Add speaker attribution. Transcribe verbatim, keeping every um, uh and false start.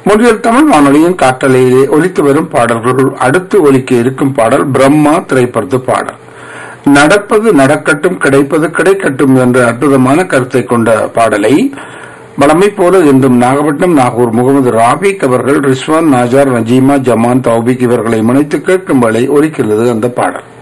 Speaker 1: முன்னில் தமிழ் வானொலியின் காற்றலையிலே ஒலித்து வரும் பாடல்களுள் அடுத்து ஒலிக்க இருக்கும் பாடல் பிரம்மா திரைப்படத்து பாடல். நடப்பது நடக்கட்டும், கிடைப்பது கிடைக்கட்டும் என்ற அற்புதமான கருத்தை கொண்ட பாடலை வளமை போல என்றும் நாகப்பட்டினம் நாகூர் முகமது ராபிக் அவர்கள் ரிஸ்வான், நாஜார், நஜீமா, ஜமான், தௌபிக் இவர்களை முனைத்து கேட்கும் வேளை ஒலிக்கிறது அந்த பாடல்.